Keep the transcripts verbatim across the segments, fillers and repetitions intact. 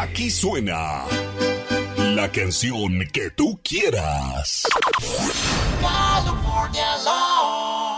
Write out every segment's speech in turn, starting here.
Aquí suena la canción que tú quieras. California Love.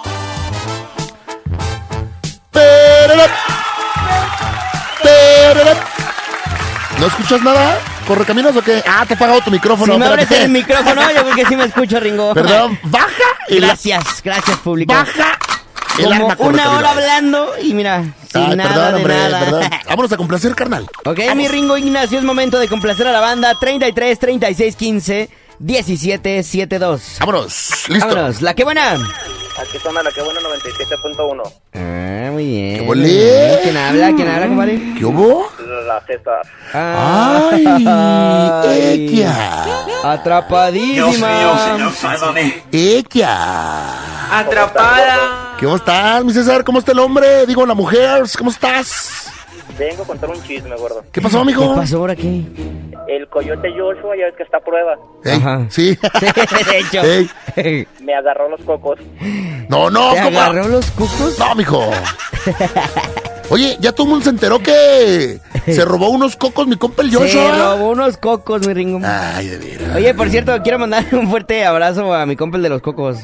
¿No escuchas nada? ¿Correcaminos o qué? Ah, te he apagado tu micrófono. Si me abres el micrófono, yo creo que sí me escucho, Ringo. Perdón, baja. El gracias, gracias, público. Baja. El Como una hora hablando y mira, sin Ay, nada perdón, de hombre, nada. Perdón. Vámonos a complacer, carnal. Ok, Vamos. mi Ringo Ignacio, es momento de complacer a la banda treinta y tres, treinta y seis, quince, diecisiete, setenta y dos. Vámonos, listo. Vámonos, la que buena. Aquí suena la que buena noventa y siete punto uno. Ah, muy bien. ¿Qué bolé? ¿Quién habla? ¿Quién habla, compadre? ¿Qué hubo? La César. Ay, Ay, ella. Atrapadísima. Ella. Atrapada. ¿Cómo estás, mi César? ¿Cómo está el hombre? Digo, la mujer. ¿Cómo estás? Vengo a contar un chisme, gordo. ¿Qué pasó, amigo? ¿Qué pasó ahora aquí? El coyote Joshua, ya ves que está a prueba. Ey, Ajá. sí. De hecho. Ey. Me agarró los cocos. No, no, ¿Te ¿cómo? agarró los cucos? No, mijo. Oye, ya todo el mundo se enteró que se robó unos cocos mi compa el Joshua. Se robó unos cocos, mi Ringo. Ay, de veras. Oye, por cierto, quiero mandar un fuerte abrazo a mi compa el de los cocos.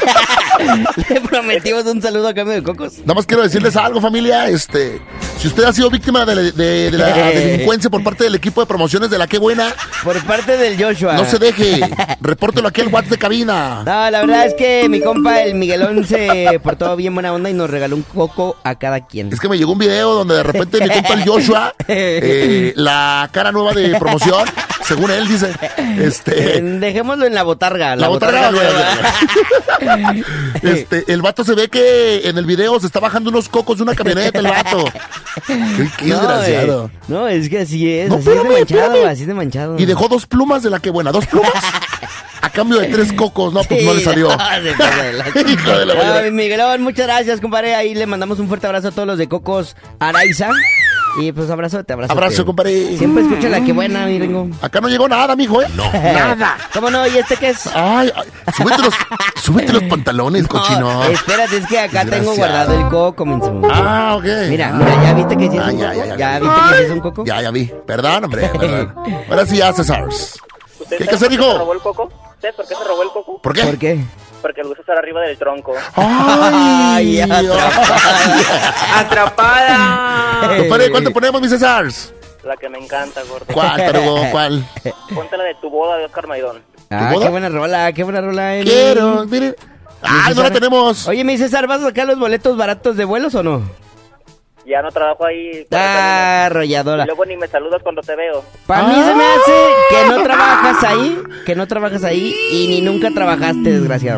Le prometimos un saludo a cambio de cocos. Nada más quiero decirles algo, familia. Este, si usted ha sido víctima de, la- de- de la delincuencia por parte del equipo de promociones de La Qué Buena, Por parte del Joshua. no se deje. Repórtelo aquí al WhatsApp de cabina. No, la verdad es que mi compa el Miguelón se portó bien buena onda y nos regaló un coco a cada quien. Es que me llegó un video donde de repente mi compa el Joshua, eh, la cara nueva de promoción, según él dice, Eh, este, Dejémoslo en la botarga. La, la botarga, nueva. este, el vato se ve que en el video se está bajando unos cocos de una camioneta, el vato. Qué, qué No, desgraciado. eh, no, es que así es. No, así es de espérame, manchado, espérame. así es de manchado. Y dejó dos plumas de La Qué Buena, dos plumas. A cambio de tres cocos, no, pues Sí, no le salió. no, se pasa de la- Hijo de la Ah, madre. mi Miguelón, muchas gracias, compadre. Ahí le mandamos un fuerte abrazo a todos los de Cocos Araiza. Y pues abrazo, te abrazo. Abrazo, compadre. Siempre escucha la que buena, mi Ringo. Acá no llegó nada, mijo, ¿eh? No, nada. ¿Cómo no? ¿Y este qué es? Ay, ay, súbete los, súbete los pantalones, cochino. No, espérate, es que acá tengo Desgraciado. guardado el coco, menso. Ah, ok. Mira, mira, ¿ya viste que sí es Ah, un ya, coco? ya, ya. viste que sí es un coco? Ya, ya vi. Perdón, hombre, perdón. Ahora sí ya, César. ¿Usted ¿Qué hay que sabe hacer, por qué hijo? se robó el coco? ¿Usted por qué se robó el coco? ¿Por qué? ¿Por qué? Porque lo gusta estar arriba del tronco. Ay, Ay, atrapada. Atrapada. Compadre, ¿cuánto ponemos, mi César? La que me encanta, gordo. ¿Cuál, tarugo? ¿Cuál? Ponte la de tu boda de Oscar Maidón. Ah, boda? qué buena rola, qué buena rola. eh, Quiero, mi- miren. mi Ay, no la César. tenemos. Oye, mi César, ¿vas a sacar los boletos baratos de vuelos o no? Ya no trabajo ahí. Ah, Y arrolladora. luego ni me saludas cuando te veo. Para mí se me hace que no trabajas ahí, que no trabajas ahí y ni nunca trabajaste, desgraciado.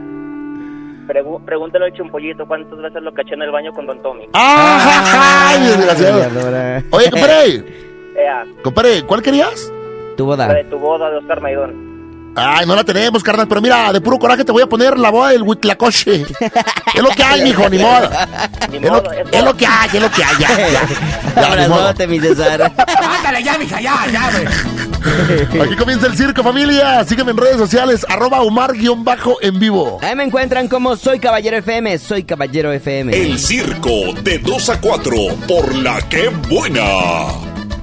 Pregu- pregúntale al chumpollito cuántas veces lo caché en el baño con Don Tommy. Ay, desgraciado. Arrolladora. Oye, compadre. Ea, Compadre, ¿cuál querías? Tu la boda. de tu boda de Oscar Maidón. Ay, no la tenemos, carnal, pero mira, de puro coraje te voy a poner la boda del Huitlacoche. Es lo que hay, mijo, ni modo. Ni Es lo, modo, es es lo que hay, es lo que hay, ya, ya. Ya, ni modo. Abrazote, mi César. Ándale ya, mija, ya, ya, güey. Aquí comienza el circo, familia. Sígueme en redes sociales, arroba Omar-en vivo. Ahí me encuentran como Soy Caballero F M, Soy Caballero F M. El circo de dos a cuatro por La Qué Buena.